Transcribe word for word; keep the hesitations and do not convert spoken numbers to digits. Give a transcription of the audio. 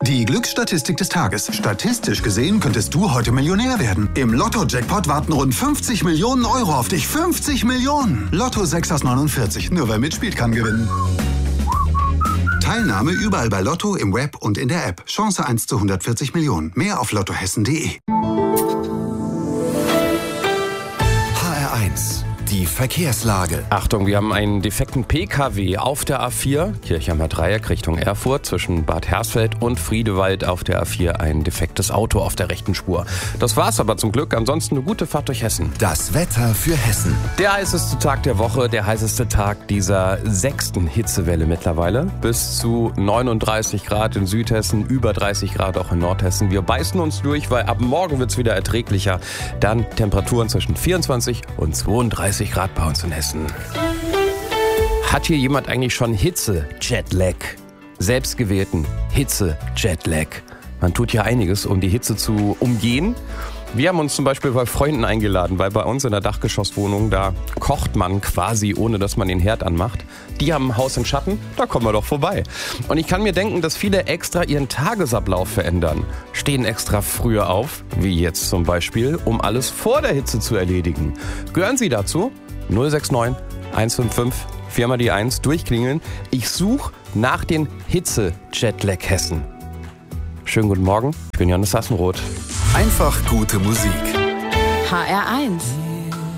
Die Glücksstatistik des Tages. Statistisch gesehen könntest du heute Millionär werden. Im Lotto-Jackpot warten rund fünfzig Millionen Euro auf dich. fünfzig Millionen! Lotto sechs aus neunundvierzig. Nur wer mitspielt, kann gewinnen. Teilnahme überall bei Lotto, im Web und in der App. Chance eins zu hundertvierzig Millionen. Mehr auf lottohessen punkt de. H R eins. Die Verkehrslage. Achtung, wir haben einen defekten P K W auf der A vier, Kirchheimer Dreieck Richtung Erfurt, zwischen Bad Hersfeld und Friedewald auf der A vier ein defektes Auto auf der rechten Spur. Das war's aber zum Glück, ansonsten eine gute Fahrt durch Hessen. Das Wetter für Hessen. Der heißeste Tag der Woche, der heißeste Tag dieser sechsten Hitzewelle mittlerweile. Bis zu neununddreißig Grad in Südhessen, über dreißig Grad auch in Nordhessen. Wir beißen uns durch, weil ab morgen wird's wieder erträglicher. Dann Temperaturen zwischen vierundzwanzig und zweiunddreißig Grad bei uns in Hessen. Hat hier jemand eigentlich schon Hitze-Jetlag? Selbstgewählten Hitze-Jetlag. Man tut ja einiges, um die Hitze zu umgehen. Wir haben uns zum Beispiel bei Freunden eingeladen, weil bei uns in der Dachgeschosswohnung, da kocht man quasi, ohne dass man den Herd anmacht. Die haben ein Haus im Schatten, da kommen wir doch vorbei. Und ich kann mir denken, dass viele extra ihren Tagesablauf verändern. Stehen extra früher auf, wie jetzt zum Beispiel, um alles vor der Hitze zu erledigen. Gehören Sie dazu? null sechs neun eins fünf fünf vier mal die eins durchklingeln. Ich suche nach den Hitze-Jetlag Hessen. Schönen guten Morgen, ich bin Johannes Sassenroth. Einfach gute Musik. H R eins.